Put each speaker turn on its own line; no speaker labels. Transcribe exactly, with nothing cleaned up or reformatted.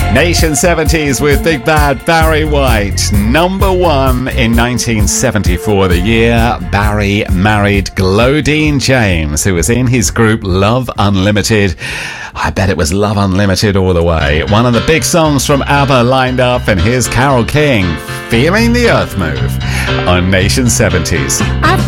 Nation seventies with Big Bad Barry White. Number one in nineteen seventy-four, the year Barry married Glodine James, who was in his group Love Unlimited. I bet it was Love Unlimited all the way. One of the big songs from ABBA lined up, and here's Carole King, Feeling the Earth Move on Nation seventies.
I